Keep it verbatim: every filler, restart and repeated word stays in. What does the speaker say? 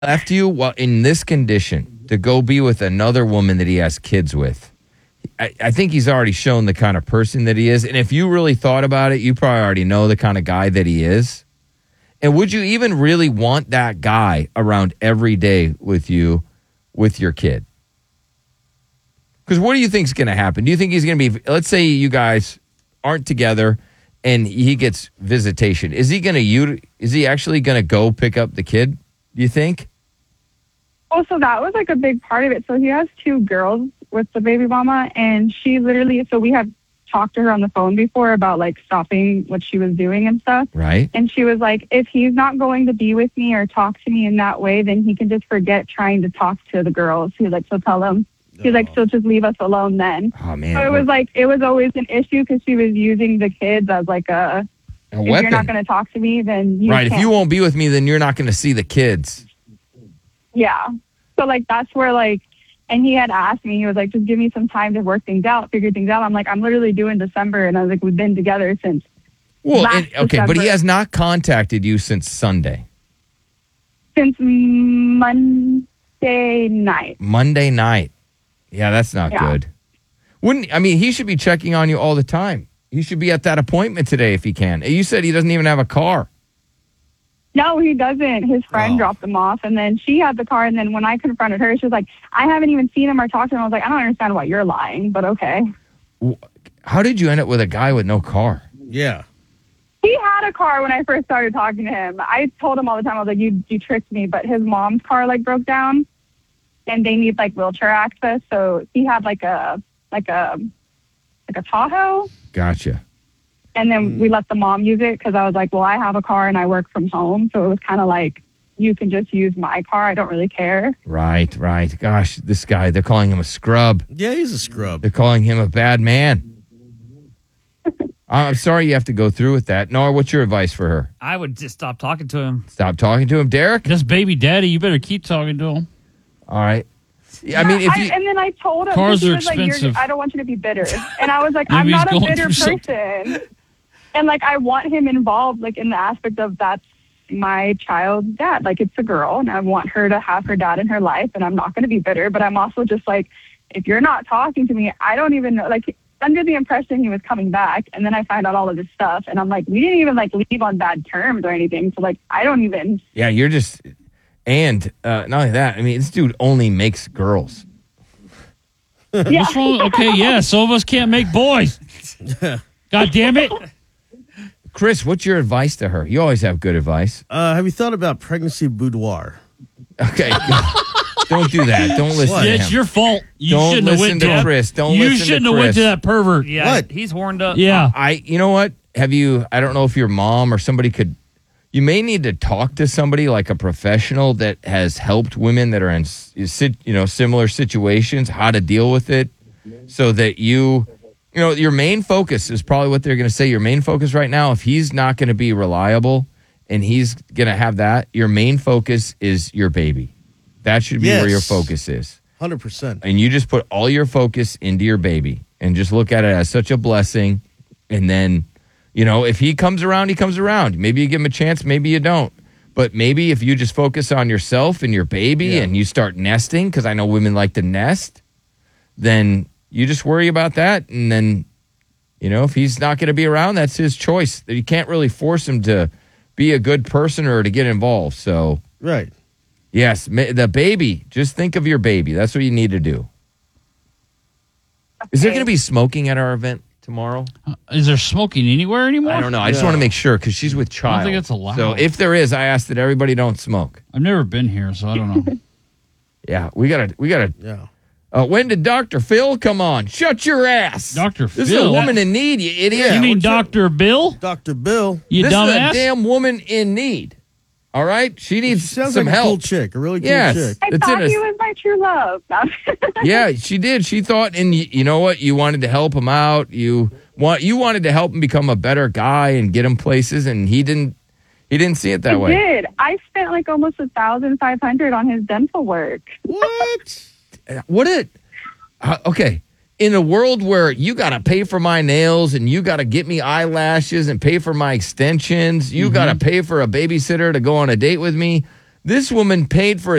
left you while in this condition to go be with another woman that he has kids with, I, I think he's already shown the kind of person that he is. And if you really thought about it, you probably already know the kind of guy that he is. And would you even really want that guy around every day with you, with your kid? Because what do you think is going to happen? Do you think he's going to be, let's say you guys aren't together and he gets visitation. Is he going to, you? is he actually going to go pick up the kid, do you think? Oh, so that was like a big part of it. So he has two girls with the baby mama, and she literally, so we had talked to her on the phone before about like stopping what she was doing and stuff. Right. And she was like, if he's not going to be with me or talk to me in that way, then he can just forget trying to talk to the girls. He was like, so tell him. He's oh. like, so just leave us alone then. Oh, man. So it was like, it was always an issue because she was using the kids as like a, a if weapon. You're not going to talk to me, then you Right. can't. If you won't be with me, then you're not going to see the kids. Yeah. So like, that's where like, and he had asked me, he was like, just give me some time to work things out, figure things out. I'm like, I'm literally due in December. And I was like, we've been together since Well, last and, okay, December. but he has not contacted you since Sunday. Since Monday night. Monday night. Yeah, that's not Yeah. good. Wouldn't I mean, he should be checking on you all the time. He should be at that appointment today if he can. You said he doesn't even have a car. No, he doesn't. His friend Oh. dropped him off, and then she had the car, and then when I confronted her, she was like, I haven't even seen him or talked to him. I was like, I don't understand why you're lying, but okay. How did you end up with a guy with no car? Yeah. He had a car when I first started talking to him. I told him all the time, I was like, you, you tricked me, but his mom's car, like, broke down, and they need, like, wheelchair access, so he had, like, a, like a, like a Tahoe. Gotcha. And then we let the mom use it because I was like, well, I have a car and I work from home. So it was kind of like, you can just use my car. I don't really care. Right, right. Gosh, this guy, they're calling him a scrub. Yeah, he's a scrub. They're calling him a bad man. I'm sorry you have to go through with that. Nora, what's your advice for her? I would just stop talking to him. Stop talking to him, Derek? This baby daddy, you better keep talking to him. All right. Yeah, I mean, if I, you... and then I told him, Cars he are was like, You're, expensive. I don't want you to be bitter. And I was like, Maybe I'm he's not a going bitter through something. person. And like, I want him involved, like in the aspect of that's my child's dad. Like it's a girl and I want her to have her dad in her life, and I'm not going to be bitter, but I'm also just like, if you're not talking to me, I don't even know, like under the impression he was coming back. And then I find out all of this stuff and I'm like, we didn't even like leave on bad terms or anything. So like, I don't even. Yeah, you're just... And uh, not only that, I mean, this dude only makes girls. Yeah. What's wrong? Okay, yeah, some of us can't make boys. God damn it. Chris, what's your advice to her? You always have good advice. Uh, have you thought about pregnancy boudoir? Okay. Don't do that. Don't listen What? to Yeah, him. it's your fault. You Don't shouldn't have listen went to to Chris. Don't you listen to shouldn't have went Chris. to that pervert. Yeah, What? he's horned up. Yeah. I, you know what? Have you, I don't know if your mom or somebody could, you may need to talk to somebody like a professional that has helped women that are in, you know, similar situations, how to deal with it so that you, you know, your main focus is probably what they're going to say. Your main focus right now, if he's not going to be reliable and he's going to have that, your main focus is your baby. That should be Yes. where your focus is. one hundred percent. And you just put all your focus into your baby and just look at it as such a blessing. And then, you know, if he comes around, he comes around. Maybe you give him a chance, maybe you don't. But maybe if you just focus on yourself and your baby Yeah. and you start nesting, because I know women like to nest, then you just worry about that. And then, you know, if he's not going to be around, that's his choice. You can't really force him to be a good person or to get involved. So, Right. yes, ma- the baby, just think of your baby. That's what you need to do. Is there going to be smoking at our event tomorrow? Is there smoking anywhere anymore? I don't know. I just No. want to make sure because she's with child. I don't think it's allowed. So if there is, I ask that everybody don't smoke. I've never been here, so I don't know. Yeah, we gotta, we gotta. Yeah. Uh, when did Doctor Phil come on? Shut your ass, Doctor This Phil? is a woman in need, you idiot. you mean what's your- Doctor Bill? Doctor Bill. You this is a dumbass? damn woman in need. All right, she She needs sounds some like a help. cool chick, a really cool Yes. chick. I It's in thought a- he was my true love. Yeah, she did. She thought, and you, you know what? You wanted to help him out. You want, you wanted to help him become a better guy and get him places, and he didn't. He didn't see it that I way. did. I spent like almost a thousand five hundred on his dental work. What? What it? Uh, okay. In a world where you got to pay for my nails and you got to get me eyelashes and pay for my extensions, you got to pay for a babysitter to go on a date with me. This woman paid for